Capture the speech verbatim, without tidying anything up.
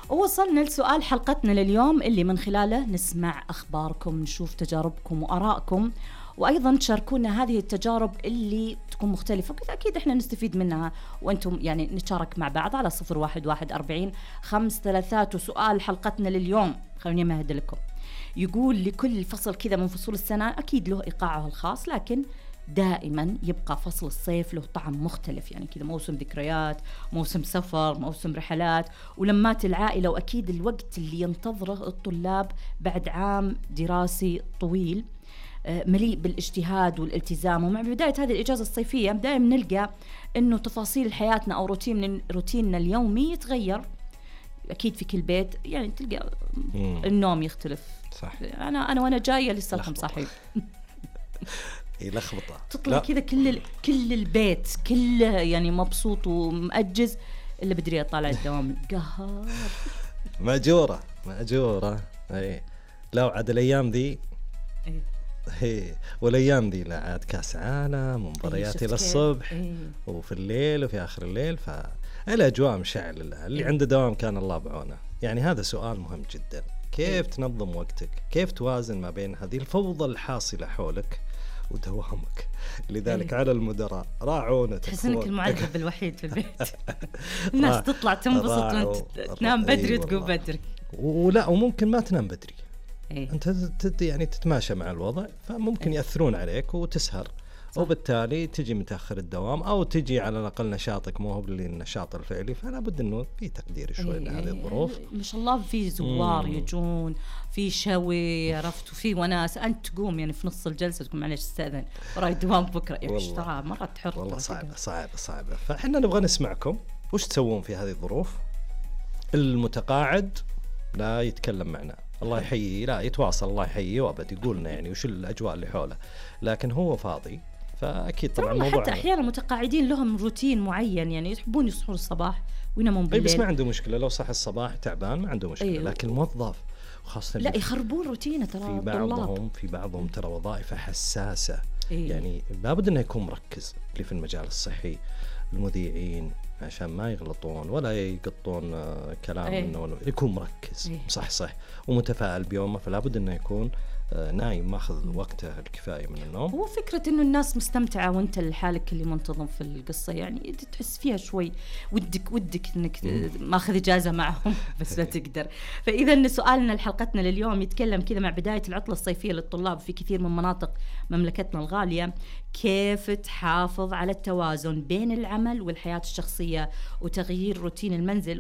ووصلنا لسؤال حلقتنا لليوم اللي من خلاله نسمع أخباركم، نشوف تجاربكم وآرائكم، وأيضا تشاركونا هذه التجارب اللي تكون مختلفة وكذا أكيد إحنا نستفيد منها وأنتم يعني نتشارك مع بعض على صفر واحد واحد أربعين خمس ثلاثات. وسؤال حلقتنا لليوم خلوني أمهد لكم، يقول لكل فصل كذا من فصول السنة أكيد له إيقاعه الخاص، لكن دائما يبقى فصل الصيف له طعم مختلف، يعني كذا موسم ذكريات، موسم سفر، موسم رحلات ولمات العائلة، وأكيد الوقت اللي ينتظره الطلاب بعد عام دراسي طويل مليء بالاجتهاد والالتزام. ومع بداية هذه الإجازة الصيفية دائما نلقى أنه تفاصيل حياتنا أو روتين روتيننا اليومي يتغير أكيد في كل بيت، يعني تلقى مم. النوم يختلف. صح. أنا أنا وأنا جاية لساتهم صاحي هي لخبطة تطلع كذا كل كل البيت كله يعني مبسوط ومأجز إلا بدري طالع الدوام قهار مأجورة مأجورة. أي لو عاد الأيام ذي إيه. هي والأيام ذي لا عاد كاس عالم ومباريات إلى الصبح إيه. وفي الليل وفي آخر الليل، فالأجواء مشعلة. اللي عنده دوام كان الله بعونه. يعني هذا سؤال مهم جدا، كيف تنظم وقتك، كيف توازن ما بين هذه الفوضى الحاصلة حولك ودوامك. لذلك على المدراء راعونا. تحس انك المعذب الوحيد في البيت الناس تطلع تنبسط وانت تنام بدري وتقوم بدري، ولا وممكن ما تنام بدري. إيه؟ انت تت يعني تتماشى مع الوضع، فممكن إيه؟ يأثرون عليك وتسهر. صح. وبالتالي تجي متأخر الدوام أو تجي على الأقل نشاطك مو هو بالنشاط الفعلي، فلا بد إنه في تقدير شوي إيه؟ لهذه الظروف. ما شاء الله في زوار يجون، في شوي عرفت، وفي وناس أنت تقوم يعني في نص الجلسة تقول معلش استأذن وراي دوام بكرة. إيش ترى مرة تحر والله صعبة صعبة صعبة. فإحنا نبغى نسمعكم وش تسوون في هذه الظروف. المتقاعد لا يتكلم معنا الله يحييه، لا يتواصل الله يحييه وابد يقولنا يعني وش الأجواء اللي حوله، لكن هو فاضي فأكيد طبعا الموضوع حتى أحيانا متقاعدين لهم روتين معين، يعني يحبون يصحون الصباح وينامون بالليل. بس ما عنده مشكلة لو صح الصباح تعبان ما عنده مشكلة. أيوه. لكن موظف خاصة لا يخربون روتينه ترى. في بعضهم في بعضهم ترى وظائف حساسة. أيوه. يعني لابد انه يكون مركز اللي في المجال الصحي، المذيعين عشان ما يغلطون ولا يقطون كلام أيه. انه يكون مركز. أيه. صح صح ومتفائل بيومه، فلا بد انه يكون نايم ماخذ وقته الكفايه من النوم. هو فكره انه الناس مستمتعه وانت لحالك اللي منتظم في القصه، يعني تحس فيها شوي ودك ودك انك ماخذ اجازه معهم بس لا تقدر. فاذا سؤالنا لحلقتنا لليوم يتكلم كذا مع بدايه العطله الصيفيه للطلاب في كثير من مناطق مملكتنا الغاليه، كيف تحافظ على التوازن بين العمل والحياه الشخصيه وتغيير روتين المنزل